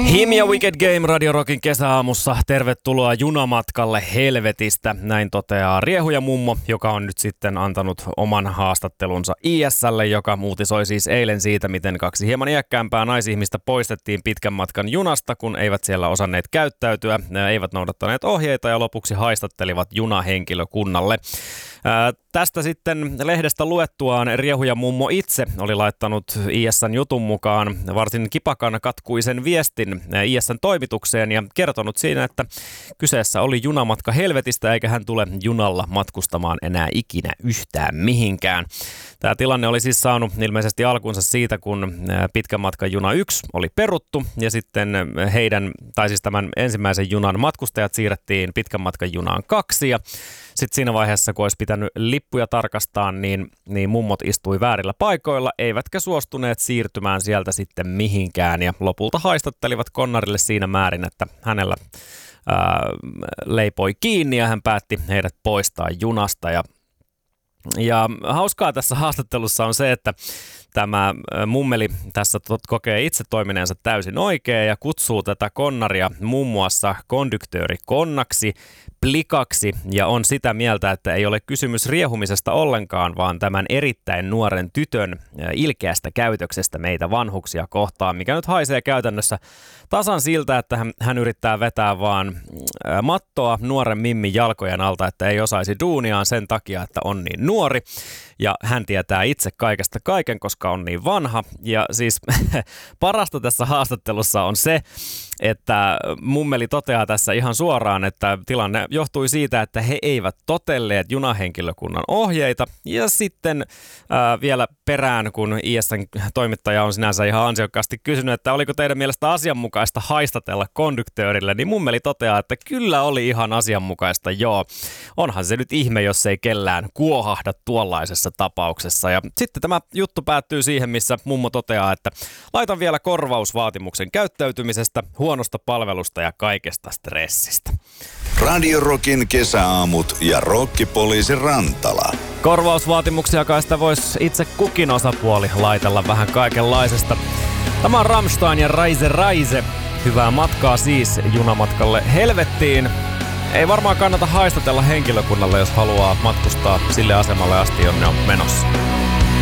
Him ja Wicked Game Radio Rockin kesäaamussa. Tervetuloa junamatkalle helvetistä. Näin toteaa Riehuja mummo, joka on nyt sitten antanut oman haastattelunsa IS:lle, joka uutisoi siis eilen siitä, miten 2 hieman iäkkäämpää naisihmistä poistettiin pitkän matkan junasta, kun eivät siellä osanneet käyttäytyä, eivät noudattaneet ohjeita ja lopuksi haistattelivat junahenkilökunnalle. Tästä sitten lehdestä luettuaan Riehuja mummo itse oli laittanut IS:n jutun mukaan varsin kipakan katkuisen viestin IS:n toimitukseen ja kertonut siinä, että kyseessä oli junamatka helvetistä eikä hän tule junalla matkustamaan enää ikinä yhtään mihinkään. Tämä tilanne oli siis saanut ilmeisesti alkunsa siitä, kun pitkän matkan juna 1 oli peruttu ja sitten tämän ensimmäisen junan matkustajat siirrettiin pitkän matkan junaan 2 ja sitten siinä vaiheessa, kun olisi pitänyt lippuja tarkastaa, niin mummot istui väärillä paikoilla, eivätkä suostuneet siirtymään sieltä sitten mihinkään. Ja lopulta haistattelivat konnarille siinä määrin, että hänellä leipoi kiinni ja hän päätti heidät poistaa junasta. Ja hauskaa tässä haastattelussa on se, että tämä mummeli tässä kokee itse toimineensa täysin oikein ja kutsuu tätä konnaria muun muassa konduktöörikonnaksi, plikaksi ja on sitä mieltä, että ei ole kysymys riehumisesta ollenkaan, vaan tämän erittäin nuoren tytön ilkeästä käytöksestä meitä vanhuksia kohtaan, mikä nyt haisee käytännössä tasan siltä, että hän yrittää vetää vaan mattoa nuoren mimmin jalkojen alta, että ei osaisi duuniaan sen takia, että on niin nuori. Ja hän tietää itse kaikesta kaiken, koska on niin vanha. Ja siis parasta tässä haastattelussa on se, että mummeli toteaa tässä ihan suoraan, että tilanne johtui siitä, että he eivät totelleet junahenkilökunnan ohjeita. Ja sitten vielä perään, kun IS:n toimittaja on sinänsä ihan ansiokkaasti kysynyt, että oliko teidän mielestä asianmukaista haistatella konduktöörille, niin mummeli toteaa, että kyllä oli ihan asianmukaista, joo. Onhan se nyt ihme, jos ei kellään kuohahda tuollaisessa tapauksessa. Ja sitten tämä juttu päättyy siihen, missä mummo toteaa, että laitan vielä korvausvaatimuksen käyttäytymisestä, huonosta palvelusta ja kaikesta stressistä. Radio Rockin kesäaamut ja Rokkipoliisi Rantala. Korvausvaatimuksia kai sitä voisi itse kukin osapuoli laitella vähän kaikenlaisesta. Tämä on Rammstein ja Reise. Hyvää matkaa siis junamatkalle helvettiin. Ei varmaan kannata haistatella henkilökunnalle, jos haluaa matkustaa sille asemalle asti, jonne on menossa.